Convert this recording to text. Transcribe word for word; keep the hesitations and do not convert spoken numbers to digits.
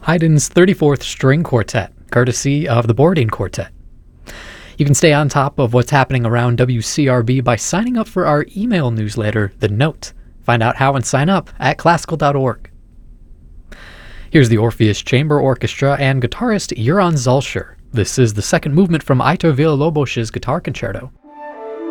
Haydn's thirty-fourth String Quartet, courtesy of the Borodin Quartet. You can stay on top of what's happening around W C R B by signing up for our email newsletter, The Note. Find out how and sign up at classical dot org. Here's the Orpheus Chamber Orchestra and guitarist Joran Zalscher. This is the second movement from Aitor Villa-Lobos's Guitar Concerto.